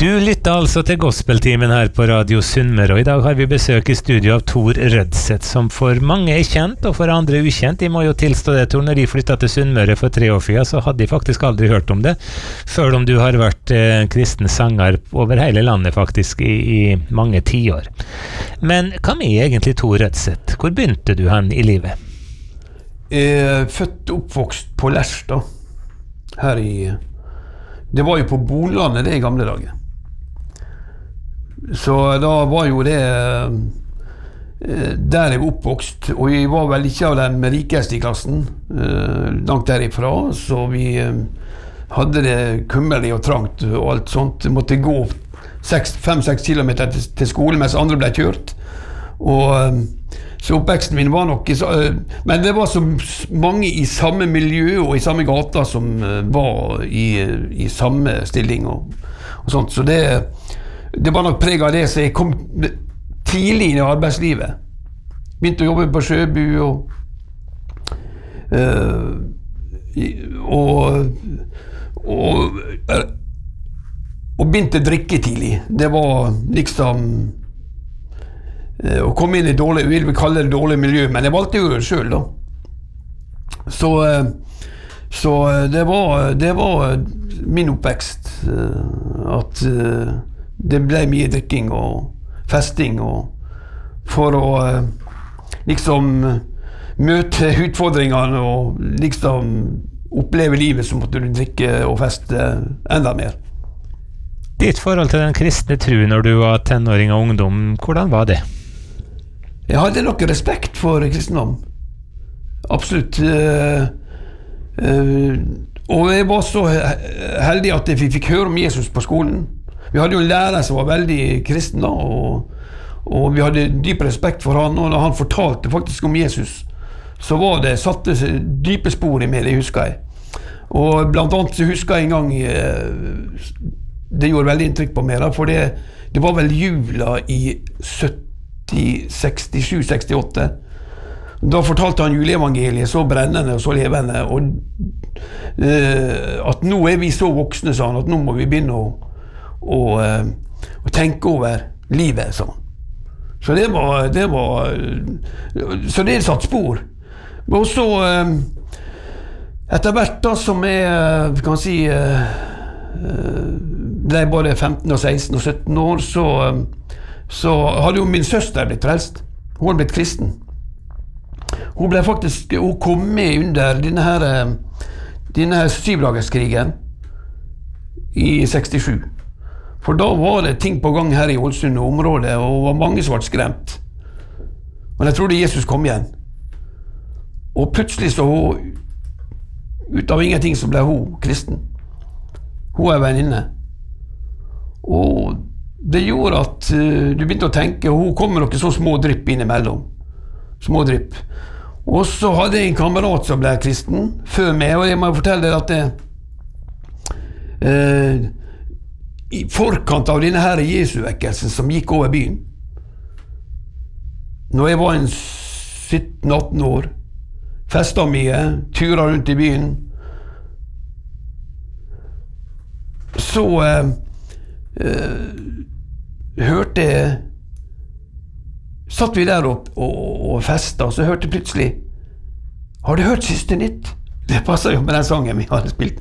Du lytter altså til Gospeltimen her på Radio Sunnmøre, og i dag har vi besøk i studio av Tor Rødseth, som for mange er kjent, og for andre ukjent. De må jo tilstå det, Tor, når de flyttet til Sunnmøre for 3 år siden, så hadde de faktisk aldri hørt om det, selv om du har vært kristen sanger over hele landet faktisk i mange tiår. Men hva med egentlig Tor Rødseth? Hvor begynte du hen i livet? Jeg født og oppvokst på Lerstad, her i... Det var jo på Bonlandet det i gamle dager. Så da var jo det der jeg var oppvokst, og vi var vel ikke av den rikeste i klassen, langt derifra, så vi hadde det kummelig og trangt og alt sånt. Jeg måtte gå 5-6 kilometer til skolen mens andre ble kjørt, og så oppveksten min var nok men det var så mange i samme miljø og i samme gata som var i samme stilling og sånt, så det var nok preget av det, så jeg kom tidlig inn i arbeidslivet. Begynte å jobbe på Sjøbu og begynte å drikke tidlig. Det var liksom å komme inn i dårlig, vil vi kalle det dårlig miljø, men jeg valgte jo det selv da. Så det var min oppvekst, at det ble mye drikking og festing, og for å liksom møte utfordringene og liksom oppleve livet, så måtte du drikke og feste enda mer. Ditt forhold til den kristne tro når du var tenåring og ungdom, hvordan var det? Jeg hadde nok respekt for kristendom. Absolutt. Og jeg var så heldig at vi fikk høre om Jesus på skolen. Vi hadde jo en lærer som var veldig kristen da, og vi hadde dyp respekt for han, og når han fortalte faktisk om Jesus, så var det satte dype spor i meg, det husker jeg. Og blant annet så husker jeg en gang, det gjorde veldig inntrykk på meg da, for det var vel jula i 67-68. Da fortalte han juleevangeliet så brennende og så levende, og at nå er vi så voksne, sa han, at nå må vi begynne å tenke over livet, sa han. Så så det satt spor. Og så etter hvert da som jeg kan si ble både 15 og 16 og 17 år, så hadde jo min søster blitt frelst. Hun hadde blitt kristen. Hun ble faktisk, hun kom med under denne her 7-dagerskrigen i 67. For da var det ting på gang her i Ålesund området, og det var mange som ble skremt. Og jeg trodde Jesus kom igjen. Og plutselig så ut av ingenting så ble hun kristen. Hun er venninne. Og det gjorde at du begynte å tenke, og hun kom med noen så små drypp innimellom. Små drypp. Og så hadde jeg en kamerat som ble kristen før meg, og jeg må fortelle deg at i forkant av denne her Jesu-vekkelsen som gikk over byen, når jeg var en 17-18 år, festet mye, turet rundt i byen, så hørte jeg, satt vi der og festet, og så hørte jeg plutselig, har du hørt Siste Nytt? Det passer jo med den sangen vi hadde spilt.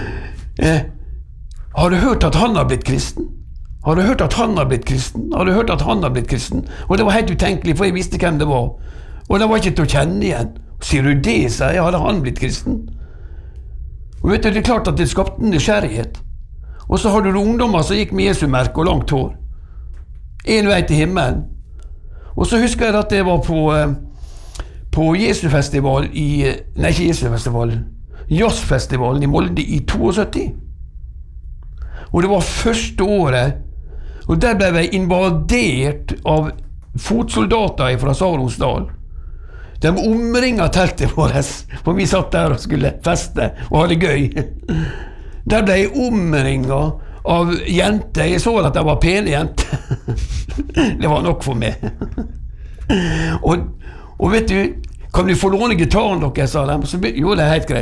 Har du hørt at han har blitt kristen? Har du hørt at han har blitt kristen? Har du hørt at han har blitt kristen? Og det var helt utenkelig, for jeg visste hvem det var. Og det var ikke til å kjenne igjen. Sier du det, sa jeg, hadde han blitt kristen? Og vet du, det er klart at det skapte en nysgjerrighet. Og så har du ungdommer som gikk med Jesu-merke og langt hår. En vei til himmelen. Og så husker jeg at det var på Jesu-festival nei, ikke Jesu-festival, Jazzfestivalen i Molde i 72. Og det var første året, og der ble vi invadert av fotsoldater fra Saronsdal. De omringet teltet vårt, for vi satt der og skulle feste og ha det gøy. Der ble jeg omringet av jenter. Jeg så at det var pene jenter. Det var nok for meg. Og vet du, kan vi få låne gitaren dere, sa de, så gjorde det helt greit.